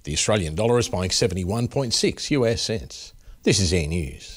The Australian dollar is buying 71.6 US cents. This is Air News.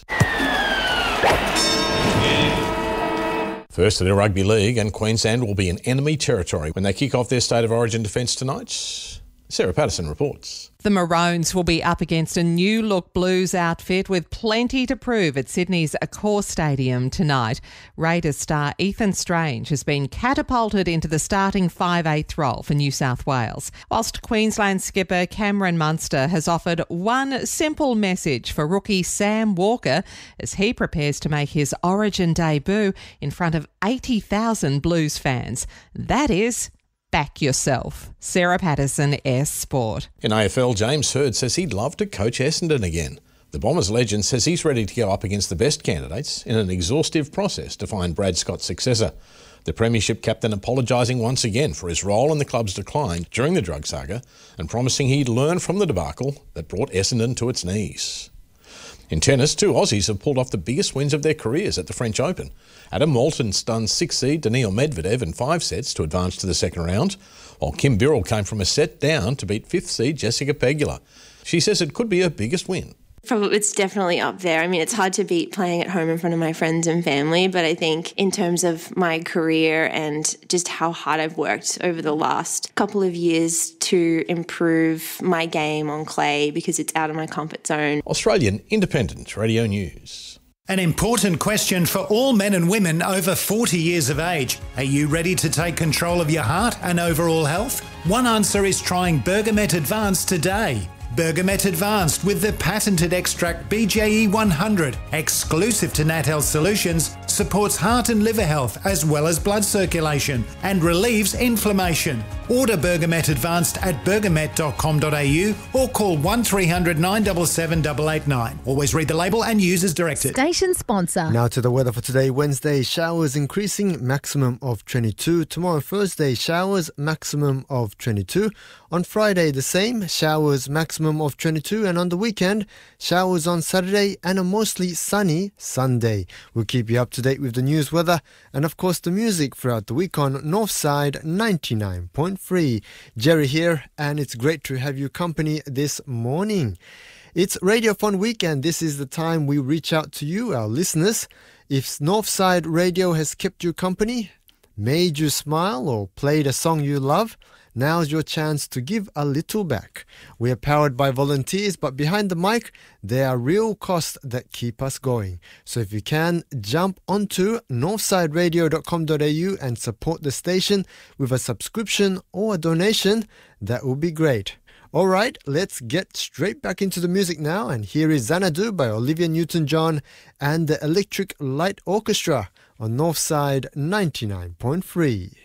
First in the Rugby League, and Queensland will be in enemy territory when they kick off their State of Origin defence tonight. Sarah Patterson reports. The Maroons will be up against a new-look Blues outfit with plenty to prove at Sydney's Accor Stadium tonight. Raiders star Ethan Strange has been catapulted into the starting 5/8 role for New South Wales, whilst Queensland skipper Cameron Munster has offered one simple message for rookie Sam Walker as he prepares to make his Origin debut in front of 80,000 Blues fans. That is, back yourself. Sarah Patterson, S Sport. In AFL, James Hird says he'd love to coach Essendon again. The Bombers legend says he's ready to go up against the best candidates in an exhaustive process to find Brad Scott's successor. The Premiership captain apologising once again for his role in the club's decline during the drug saga and promising he'd learn from the debacle that brought Essendon to its knees. In tennis, two Aussies have pulled off the biggest wins of their careers at the French Open. Adam Moulton stunned 6th seed Daniil Medvedev in 5 sets to advance to the second round, while Kim Birrell came from a set down to beat 5th seed Jessica Pegula. She says it could be her biggest win. Probably, it's definitely up there. I mean, it's hard to beat playing at home in front of my friends and family, but I think in terms of my career and just how hard I've worked over the last couple of years to improve my game on clay because it's out of my comfort zone. Australian Independent Radio News. An important question for all men and women over 40 years of age. Are you ready to take control of your heart and overall health? One answer is trying Bergamet Advanced today. Bergamet Advanced with the patented extract BJE 100, exclusive to Nat Health Solutions, supports heart and liver health as well as blood circulation and relieves inflammation. Order Bergamet Advanced at bergamet.com.au or call 1300 977 889. Always read the label and use as directed. Station sponsor. Now to the weather for today. Wednesday, showers increasing, maximum of 22. Tomorrow, Thursday, showers, maximum of 22. On Friday, the same, showers, maximum of 22. And on the weekend, showers on Saturday and a mostly sunny Sunday. We'll keep you up to date with the news, weather, and of course the music throughout the week on Northside 99.3. Jerry here, and it's great to have you company this morning. It's Radiothon Week, and this is the time we reach out to you, our listeners. If Northside Radio has kept you company, made you smile, or played a song you love, now's your chance to give a little back. We are powered by volunteers, but behind the mic, there are real costs that keep us going. So if you can, jump onto northsideradio.com.au and support the station with a subscription or a donation. That would be great. All right, let's get straight back into the music now. And here is Xanadu by Olivia Newton-John and the Electric Light Orchestra on Northside 99.3.